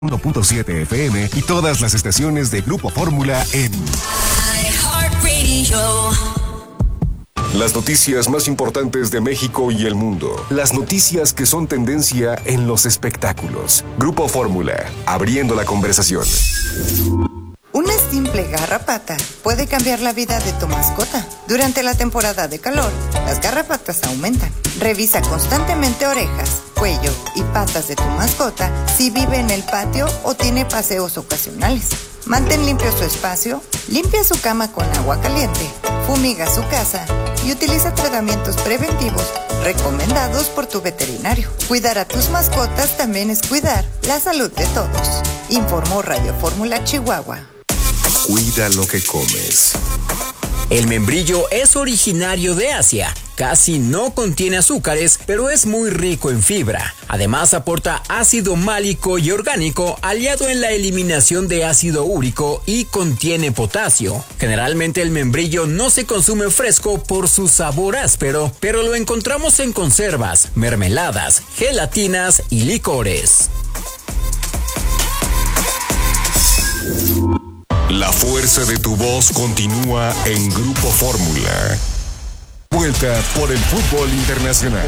1.7 FM y todas las estaciones de Grupo Fórmula en las noticias más importantes de México y el mundo. Las noticias que son tendencia en los espectáculos. Grupo Fórmula, abriendo la conversación. Una simple garrapata puede cambiar la vida de tu mascota. Durante la temporada de calor, las garrapatas aumentan. Revisa constantemente orejas, cuello y patas de tu mascota si vive en el patio o tiene paseos ocasionales. Mantén limpio su espacio, limpia su cama con agua caliente, fumiga su casa y utiliza tratamientos preventivos recomendados por tu veterinario. Cuidar a tus mascotas también es cuidar la salud de todos. Informó Radio Fórmula Chihuahua. Cuida lo que comes. El membrillo es originario de Asia. Casi no contiene azúcares, pero es muy rico en fibra. Además aporta ácido málico y orgánico, aliado en la eliminación de ácido úrico y contiene potasio. Generalmente el membrillo no se consume fresco por su sabor áspero, pero lo encontramos en conservas, mermeladas, gelatinas y licores. La fuerza de tu voz continúa en Grupo Fórmula. Vuelta por el fútbol internacional.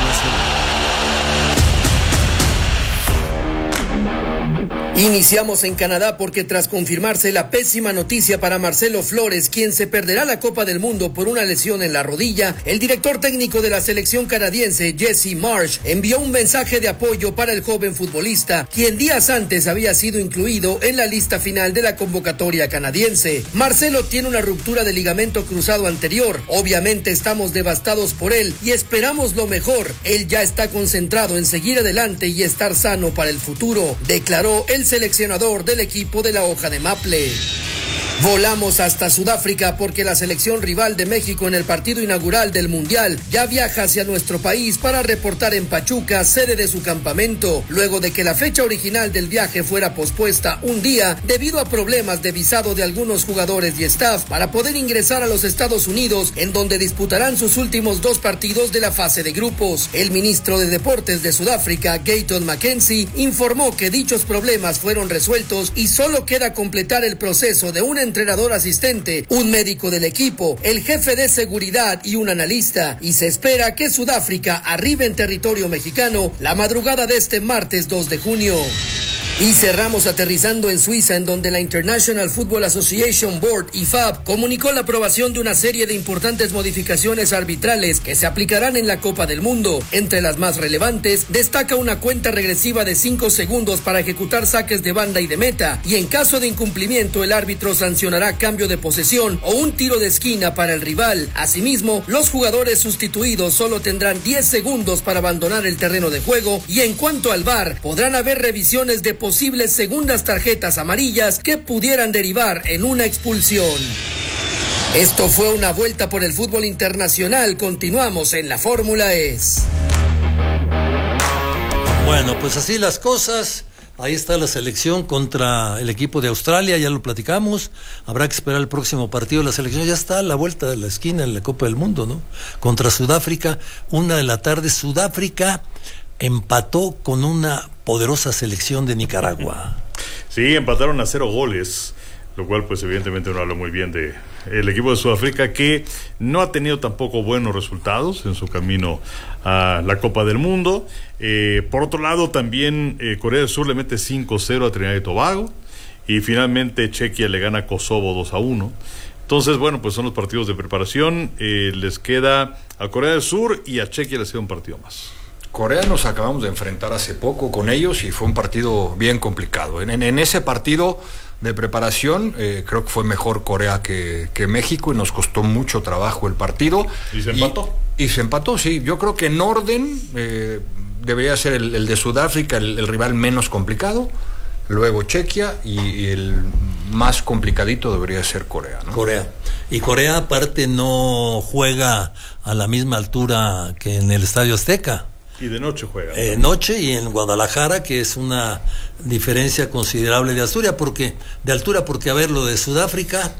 Iniciamos en Canadá porque tras confirmarse la pésima noticia para Marcelo Flores, quien se perderá la Copa del Mundo por una lesión en la rodilla, el director técnico de la selección canadiense, Jesse Marsh, envió un mensaje de apoyo para el joven futbolista, quien días antes había sido incluido en la lista final de la convocatoria canadiense. Marcelo tiene una ruptura de ligamento cruzado anterior. Obviamente estamos devastados por él y esperamos lo mejor. Él ya está concentrado en seguir adelante y estar sano para el futuro, declaró el seleccionador del equipo de la hoja de Maple. Volamos hasta Sudáfrica porque la selección rival de México en el partido inaugural del Mundial ya viaja hacia nuestro país para reportar en Pachuca, sede de su campamento, luego de que la fecha original del viaje fuera pospuesta un día debido a problemas de visado de algunos jugadores y staff para poder ingresar a los Estados Unidos, en donde disputarán sus últimos 2 partidos de la fase de grupos. El ministro de Deportes de Sudáfrica, Gayton Mackenzie, informó que dichos problemas fueron resueltos y solo queda completar el proceso de un entrenador asistente, un médico del equipo, el jefe de seguridad y un analista, y se espera que Sudáfrica arribe en territorio mexicano la madrugada de este martes 2 de junio. Y cerramos aterrizando en Suiza, en donde la International Football Association Board, IFAB, comunicó la aprobación de una serie de importantes modificaciones arbitrales que se aplicarán en la Copa del Mundo. Entre las más relevantes, destaca una cuenta regresiva de 5 segundos para ejecutar saques de banda y de meta, y en caso de incumplimiento el árbitro sancionará cambio de posesión o un tiro de esquina para el rival. Asimismo, los jugadores sustituidos solo tendrán 10 segundos para abandonar el terreno de juego, y en cuanto al VAR, podrán haber revisiones de posibles segundas tarjetas amarillas que pudieran derivar en una expulsión. Esto fue una vuelta por el fútbol internacional. Continuamos en la Fórmula ES. Bueno, pues así las cosas. Ahí está la selección contra el equipo de Australia, ya lo platicamos. Habrá que esperar el próximo partido. La selección ya está a la vuelta de la esquina en la Copa del Mundo, ¿no? Contra Sudáfrica, 1:00 p.m. Sudáfrica empató con una poderosa selección de Nicaragua. Sí, empataron a 0 goles, lo cual pues evidentemente no habla muy bien de el equipo de Sudáfrica, que no ha tenido tampoco buenos resultados en su camino a la Copa del Mundo. Por otro lado, también Corea del Sur le mete 5-0 a Trinidad y Tobago, y finalmente Chequia le gana a Kosovo 2-1. Entonces, bueno, pues son los partidos de preparación. Les queda a Corea del Sur y a Chequia les queda un partido más. Corea nos acabamos de enfrentar hace poco con ellos y fue un partido bien complicado. En ese partido de preparación creo que fue mejor Corea que México y nos costó mucho trabajo el partido. ¿Y se empató? Y se empató, sí. Yo creo que en orden debería ser el de Sudáfrica el rival menos complicado, luego Chequia y el más complicadito debería ser Corea, ¿no? Corea. Y Corea aparte no juega a la misma altura que en el Estadio Azteca. Y de noche juega. Noche y en Guadalajara, que es una diferencia considerable de altura, porque a ver, lo de Sudáfrica,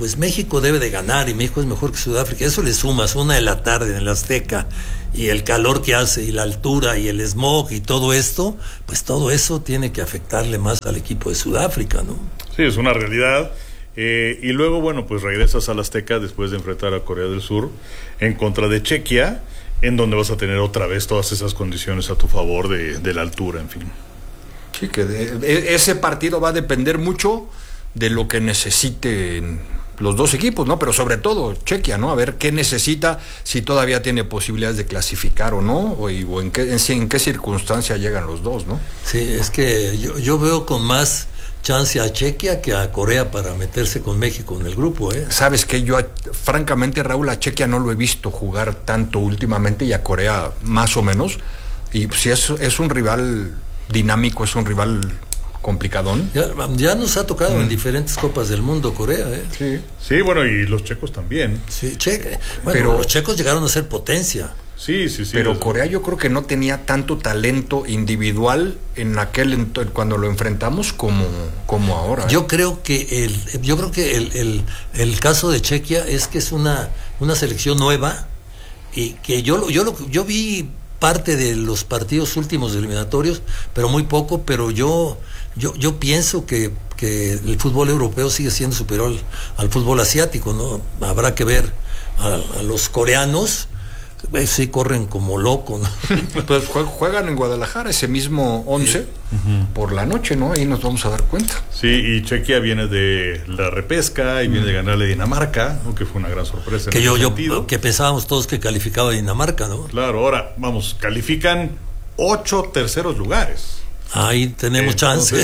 pues México debe de ganar y México es mejor que Sudáfrica. Eso le sumas 1:00 p.m. en el Azteca y el calor que hace y la altura y el smog y todo esto, pues todo eso tiene que afectarle más al equipo de Sudáfrica, ¿no? Sí, es una realidad. Y luego, bueno, pues regresas al Azteca después de enfrentar a Corea del Sur en contra de Chequia, en donde vas a tener otra vez todas esas condiciones a tu favor de la altura, en fin. Sí, que ese partido va a depender mucho de lo que necesiten los dos equipos, ¿no? Pero sobre todo Chequia, ¿no? A ver qué necesita, si todavía tiene posibilidades de clasificar o no, o en qué circunstancia llegan los dos, ¿no? Sí, es que yo veo con más chance a Chequia que a Corea para meterse con México en el grupo, ¿eh? Sabes que yo, francamente, Raúl, a Chequia no lo he visto jugar tanto últimamente y a Corea más o menos, y si es un rival dinámico, es un rival complicadón. Ya nos ha tocado en diferentes Copas del Mundo Corea, ¿eh? Sí, bueno, y los checos también. Sí, pero los checos llegaron a ser potencia. Sí. Pero Corea yo creo que no tenía tanto talento individual en cuando lo enfrentamos como ahora. Yo creo que el caso de Chequia es que es una selección nueva y que yo vi parte de los partidos últimos eliminatorios, pero muy poco, pero yo pienso que el fútbol europeo sigue siendo superior al fútbol asiático, ¿no? Habrá que ver a los coreanos. Sí, corren como locos, ¿no? Pues juegan en Guadalajara ese mismo 11 por la noche, ¿no? Ahí nos vamos a dar cuenta. Sí, y Chequia viene de la repesca y viene de ganarle a Dinamarca, ¿no? Que fue una gran sorpresa. Que pensábamos todos que calificaba Dinamarca, ¿no? Claro, ahora, vamos, califican 8 terceros lugares. Ahí tenemos chance.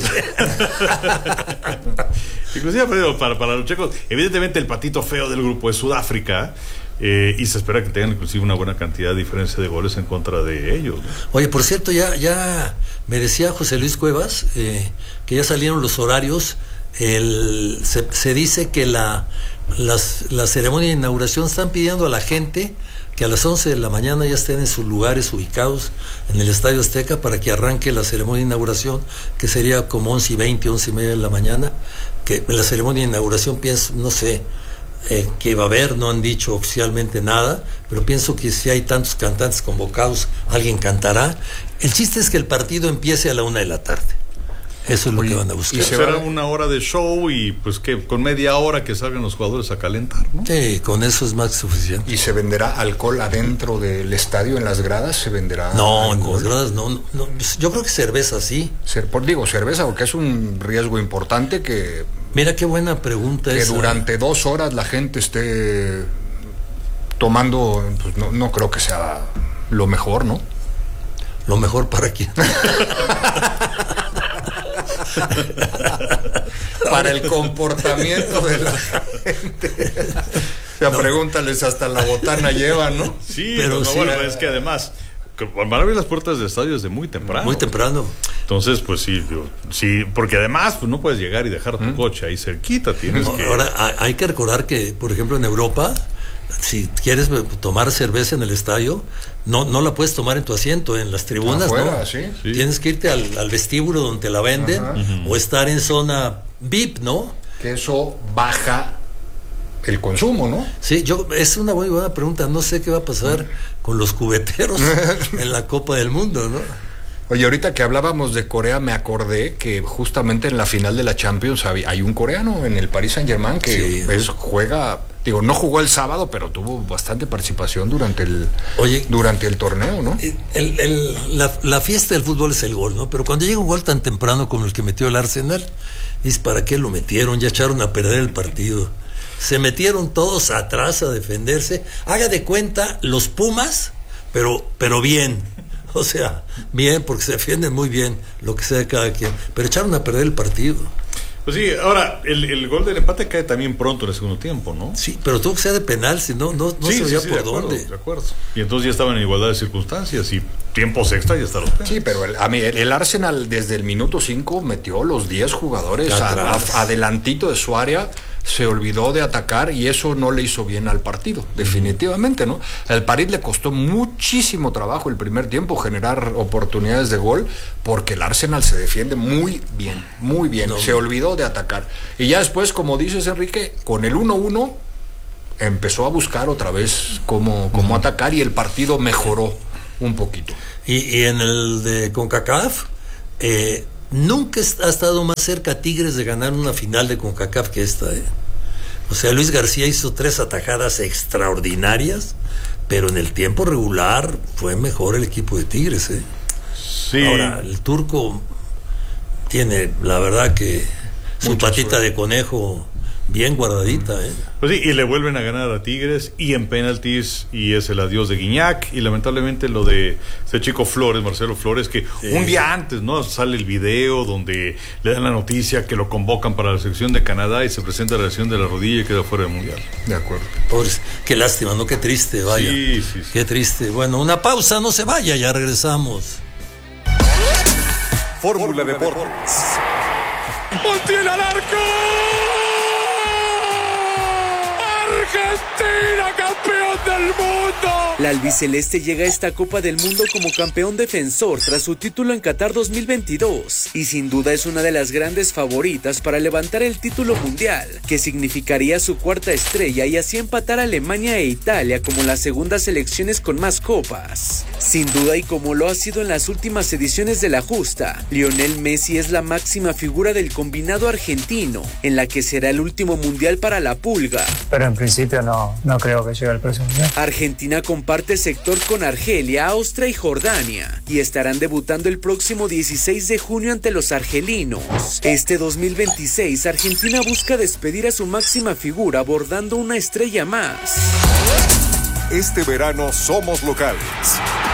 Inclusive para los checos, evidentemente el patito feo del grupo es Sudáfrica. Y se espera que tengan inclusive una buena cantidad de diferencia de goles en contra de ellos, ¿no? Oye, por cierto, ya me decía José Luis Cuevas que ya salieron los horarios. Se dice que la ceremonia de inauguración están pidiendo a la gente que a las 11 de la mañana ya estén en sus lugares ubicados en el Estadio Azteca para que arranque la ceremonia de inauguración, que sería como 11:20, 11:30 de la mañana. Que la ceremonia de inauguración, pienso, no sé que va a haber, no han dicho oficialmente nada, pero pienso que si hay tantos cantantes convocados, alguien cantará. El chiste es que el partido empiece a la 1:00 p.m. Eso es lo que van a buscar. Y será una hora de show y pues que con media hora que salgan los jugadores a calentar, ¿no? Sí, con eso es más que suficiente. ¿Y se venderá alcohol adentro del estadio, en las gradas? ¿Se venderá No, alcohol? En las gradas no. Yo creo que cerveza sí. Cerveza, porque es un riesgo importante que... Mira qué buena pregunta que esa. Durante 2 horas la gente esté tomando, pues no creo que sea lo mejor, ¿no? ¿Lo mejor para quién? Para el comportamiento de la gente. O sea, pregúntales, hasta la botana llevan, ¿no? Sí, pero sí, bueno, es que además van a abrir las puertas del estadio desde muy temprano. Muy temprano. Entonces, pues sí, porque además pues no puedes llegar y dejar tu coche ahí cerquita, tienes que... Ahora, hay que recordar que, por ejemplo, en Europa, si quieres tomar cerveza en el estadio, no la puedes tomar en tu asiento, en las tribunas, afuera, ¿no? ¿sí? Tienes que irte al vestíbulo donde te la venden, o estar en zona VIP, ¿no? Que eso baja el consumo, ¿no? Sí, es una muy buena pregunta. No sé qué va a pasar con los cubeteros en la Copa del Mundo, ¿no? Oye, ahorita que hablábamos de Corea, me acordé que justamente en la final de la Champions hay un coreano en el Paris Saint-Germain que juega, no jugó el sábado, pero tuvo bastante participación durante el torneo, ¿no? La fiesta del fútbol es el gol, ¿no? Pero cuando llega un gol tan temprano como el que metió el Arsenal, dices, ¿para qué lo metieron? Ya echaron a perder el partido. Se metieron todos atrás a defenderse. Haga de cuenta los Pumas, pero bien. O sea, bien, porque se defienden muy bien, lo que sea de cada quien. Pero echaron a perder el partido. Pues sí, ahora, el gol del empate cae también pronto en el segundo tiempo, ¿no? Sí, pero tuvo que ser de penal, si no se veía por dónde. De acuerdo. Y entonces ya estaban en igualdad de circunstancias y tiempos extra y hasta los penales. Sí, pero el Arsenal desde el minuto 5 metió los 10 jugadores adelantito de su área, se olvidó de atacar y eso no le hizo bien al partido, definitivamente, ¿no? Al París le costó muchísimo trabajo el primer tiempo generar oportunidades de gol porque el Arsenal se defiende muy bien, se olvidó de atacar. Y ya después, como dices, Enrique, con el 1-1 empezó a buscar otra vez cómo atacar y el partido mejoró un poquito. Y en el de CONCACAF, nunca ha estado más cerca Tigres de ganar una final de CONCACAF que esta. O sea, Luis García hizo 3 atajadas extraordinarias, pero en el tiempo regular fue mejor el equipo de Tigres. Sí. Ahora, el turco tiene, la verdad que su patita de conejo bien guardadita. Pues sí, y le vuelven a ganar a Tigres y en penaltis, y es el adiós de Guiñac y lamentablemente lo de ese chico Flores, Marcelo Flores, que un día antes, ¿no? Sale el video donde le dan la noticia que lo convocan para la selección de Canadá y se presenta la lesión de la rodilla y queda fuera del mundial. De acuerdo. Pobres, qué lástima, ¿no? Qué triste, vaya. Sí. Qué triste. Bueno, una pausa, no se vaya, ya regresamos. Fórmula Deportes. ¡Montiel al arco! ¡Argentina, campeón del mundo! La albiceleste llega a esta Copa del Mundo como campeón defensor tras su título en Qatar 2022 y sin duda es una de las grandes favoritas para levantar el título mundial, que significaría su 4ª estrella y así empatar a Alemania e Italia como las segundas selecciones con más copas. Sin duda, y como lo ha sido en las últimas ediciones de la justa, Lionel Messi es la máxima figura del combinado argentino, en la que será el último mundial para la Pulga. Pero en principio no creo que llegue al próximo mundial. Argentina comparte sector con Argelia, Austria y Jordania, y estarán debutando el próximo 16 de junio ante los argelinos. Este 2026, Argentina busca despedir a su máxima figura abordando una estrella más. Este verano somos locales.